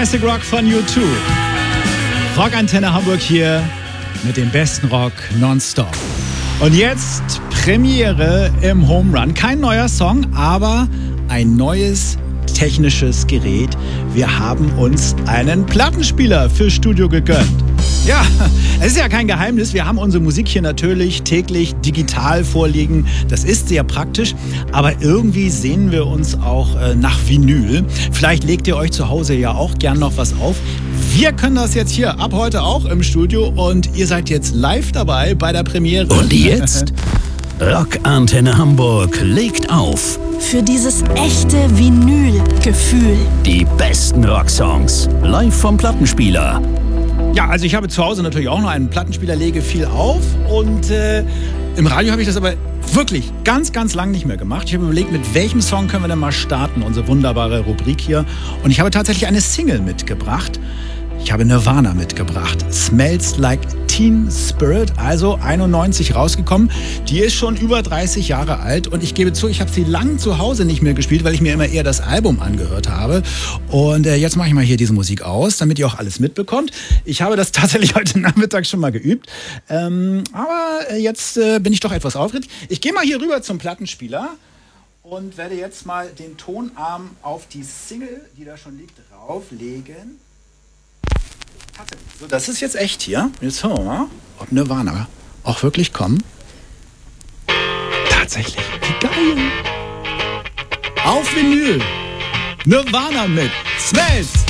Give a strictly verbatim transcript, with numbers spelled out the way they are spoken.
Classic Rock von U zwei. Rockantenne Hamburg hier mit dem besten Rock nonstop. Und jetzt Premiere im Home Run. Kein neuer Song, aber ein neues technisches Gerät. Wir haben uns einen Plattenspieler fürs Studio gegönnt. Ja, es ist ja kein Geheimnis. Wir haben unsere Musik hier natürlich täglich digital vorliegen. Das ist sehr praktisch. Aber irgendwie sehnen wir uns auch äh, nach Vinyl. Vielleicht legt ihr euch zu Hause ja auch gern noch was auf. Wir können das jetzt hier ab heute auch im Studio. Und ihr seid jetzt live dabei bei der Premiere. Und jetzt? Rockantenne Hamburg legt auf. Für dieses echte Vinyl-Gefühl. Die besten Rocksongs. Live vom Plattenspieler. Ja, also ich habe zu Hause natürlich auch noch einen Plattenspieler, lege viel auf und äh, im Radio habe ich das aber wirklich ganz, ganz lang nicht mehr gemacht. Ich habe überlegt, mit welchem Song können wir denn mal starten, unsere wunderbare Rubrik hier. Und ich habe tatsächlich eine Single mitgebracht. Ich habe Nirvana mitgebracht. Smells Like Teen Spirit, also einundneunzig rausgekommen. Die ist schon über dreißig Jahre alt und ich gebe zu, ich habe sie lang zu Hause nicht mehr gespielt, weil ich mir immer eher das Album angehört habe. Und äh, jetzt mache ich mal hier diese Musik aus, damit ihr auch alles mitbekommt. Ich habe das tatsächlich heute Nachmittag schon mal geübt. Ähm, aber jetzt äh, bin ich doch etwas aufgeregt. Ich gehe mal hier rüber zum Plattenspieler und werde jetzt mal den Tonarm auf die Single, die da schon liegt, drauflegen. So, das ist jetzt echt hier. Jetzt hören wir mal, ob Nirvana auch wirklich kommen. Tatsächlich. Wie geil. Auf Vinyl. Nirvana mit Smells